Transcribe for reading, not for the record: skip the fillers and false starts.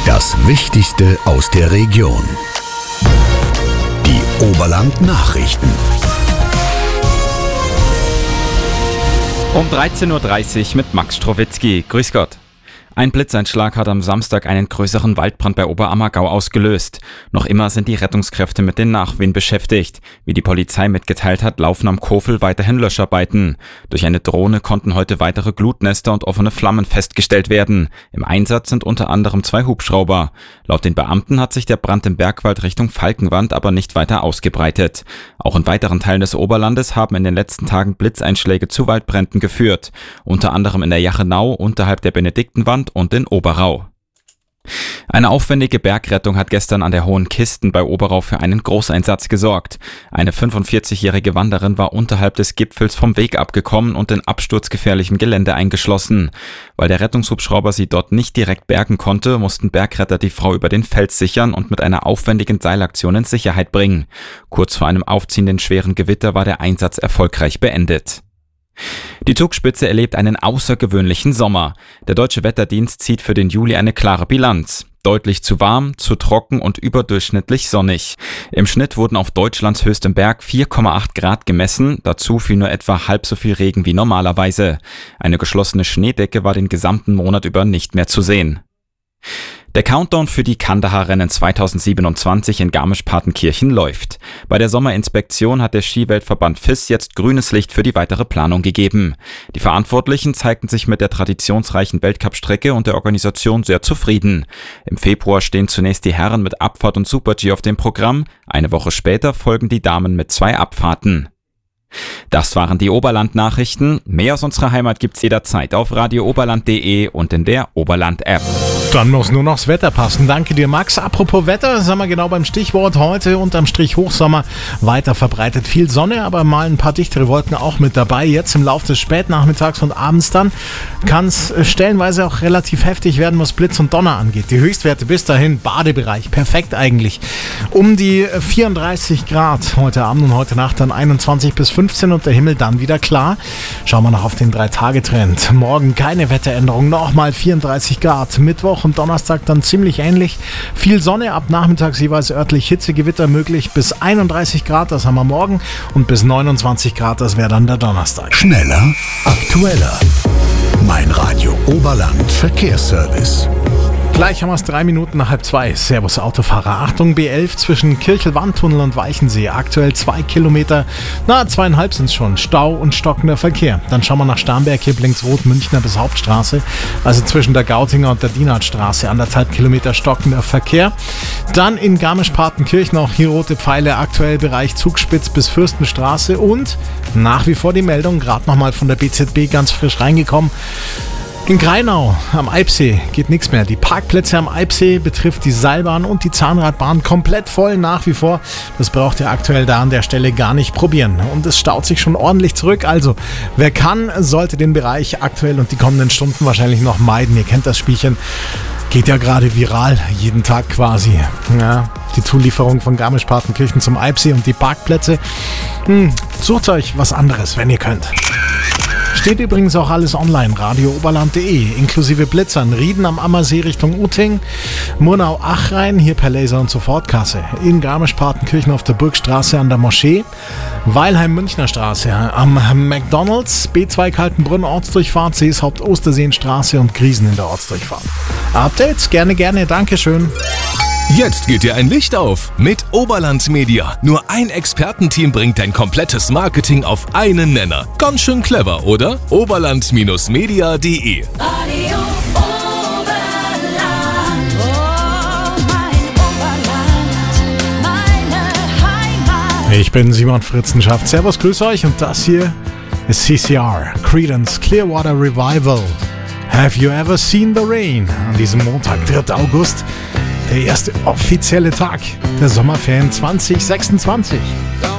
Das Wichtigste aus der Region. Die Oberland-Nachrichten. Um 13.30 Uhr mit Max Strowitzki. Grüß Gott. Ein Blitzeinschlag hat am Samstag einen größeren Waldbrand bei Oberammergau ausgelöst. Noch immer sind die Rettungskräfte mit den Nachwehen beschäftigt. Wie die Polizei mitgeteilt hat, laufen am Kofel weiterhin Löscharbeiten. Durch eine Drohne konnten heute weitere Glutnester und offene Flammen festgestellt werden. Im Einsatz sind unter anderem 2 Hubschrauber. Laut den Beamten hat sich der Brand im Bergwald Richtung Falkenwand aber nicht weiter ausgebreitet. Auch in weiteren Teilen des Oberlandes haben in den letzten Tagen Blitzeinschläge zu Waldbränden geführt. Unter anderem in der Jachenau, unterhalb der Benediktenwand und in Oberau. Eine aufwendige Bergrettung hat gestern an der Hohen Kisten bei Oberau für einen Großeinsatz gesorgt. Eine 45-jährige Wanderin war unterhalb des Gipfels vom Weg abgekommen und in absturzgefährlichem Gelände eingeschlossen. Weil der Rettungshubschrauber sie dort nicht direkt bergen konnte, mussten Bergretter die Frau über den Fels sichern und mit einer aufwendigen Seilaktion in Sicherheit bringen. Kurz vor einem aufziehenden schweren Gewitter war der Einsatz erfolgreich beendet. Die Zugspitze erlebt einen außergewöhnlichen Sommer. Der Deutsche Wetterdienst zieht für den Juli eine klare Bilanz. Deutlich zu warm, zu trocken und überdurchschnittlich sonnig. Im Schnitt wurden auf Deutschlands höchstem Berg 4,8 Grad gemessen, dazu fiel nur etwa halb so viel Regen wie normalerweise. Eine geschlossene Schneedecke war den gesamten Monat über nicht mehr zu sehen. Der Countdown für die Kandahar-Rennen 2027 in Garmisch-Partenkirchen läuft. Bei der Sommerinspektion hat der Skiweltverband FIS jetzt grünes Licht für die weitere Planung gegeben. Die Verantwortlichen zeigten sich mit der traditionsreichen Weltcup-Strecke und der Organisation sehr zufrieden. Im Februar stehen zunächst die Herren mit Abfahrt und Super-G auf dem Programm. Eine Woche später folgen die Damen mit 2 Abfahrten. Das waren die Oberland-Nachrichten. Mehr aus unserer Heimat gibt's jederzeit auf radiooberland.de und in der Oberland-App. Dann muss nur noch das Wetter passen. Danke dir, Max. Apropos Wetter, sind wir genau beim Stichwort heute. Unterm Strich Hochsommer, weiter verbreitet viel Sonne, aber mal ein paar dichtere Wolken auch mit dabei. Jetzt im Laufe des Spätnachmittags und abends dann kann es stellenweise auch relativ heftig werden, was Blitz und Donner angeht. Die Höchstwerte bis dahin, Badebereich, perfekt eigentlich. Um die 34 Grad heute Abend und heute Nacht dann 21 bis 15 und der Himmel dann wieder klar. Schauen wir noch auf den 3-Tage-Trend. Morgen keine Wetteränderung, nochmal 34 Grad. Mittwoch und Donnerstag dann ziemlich ähnlich. Viel Sonne, ab nachmittags jeweils örtlich Hitzegewitter möglich. Bis 31 Grad, das haben wir morgen. Und bis 29 Grad, das wäre dann der Donnerstag. Schneller, aktueller. Mein Radio Oberland Verkehrsservice. Gleich haben wir es 3 Minuten nach 1:30. Servus Autofahrer. Achtung, B11 zwischen Kirchel-Wandtunnel und Weichensee. Aktuell 2 Kilometer, 2,5 sind es schon. Stau und stockender Verkehr. Dann schauen wir nach Starnberg. Hier blinkt's rot, Münchner bis Hauptstraße. Also zwischen der Gautinger und der Dienhardstraße. 1,5 Kilometer stockender Verkehr. Dann in Garmisch-Partenkirchen auch hier rote Pfeile. Aktuell Bereich Zugspitz bis Fürstenstraße. Und nach wie vor die Meldung, gerade nochmal von der BZB ganz frisch reingekommen. In Grainau am Eibsee geht nichts mehr. Die Parkplätze am Eibsee betrifft die Seilbahn und die Zahnradbahn komplett voll nach wie vor. Das braucht ihr aktuell da an der Stelle gar nicht probieren. Und es staut sich schon ordentlich zurück. Also, wer kann, sollte den Bereich aktuell und die kommenden Stunden wahrscheinlich noch meiden. Ihr kennt das Spielchen. Geht ja gerade viral, jeden Tag quasi. Ja, die Zulieferung von Garmisch-Partenkirchen zum Eibsee und die Parkplätze. Sucht euch was anderes, wenn ihr könnt. Steht übrigens auch alles online, radiooberland.de, inklusive Blitzern, Rieden am Ammersee Richtung Utting, Murnau-Achrein, hier per Laser- und Sofortkasse, in Garmisch-Partenkirchen auf der Burgstraße an der Moschee, Weilheim-Münchner Straße am McDonalds, B2 Kaltenbrunn Ortsdurchfahrt, Seeshaupt Osterseenstraße und Griesen in der Ortsdurchfahrt. Updates? Gerne, Dankeschön. Jetzt geht dir ein Licht auf mit Oberland Media. Nur ein Expertenteam bringt dein komplettes Marketing auf einen Nenner. Ganz schön clever, oder? Oberland-media.de Radio Oberland, oh mein Oberland, meine Heimat. Ich bin Simon Fritzenschaft. Servus, grüß euch und das hier ist CCR, Creedence Clearwater Revival. Have you ever seen the rain? An diesem Montag, 3. August. Der erste offizielle Tag der Sommerferien 2026.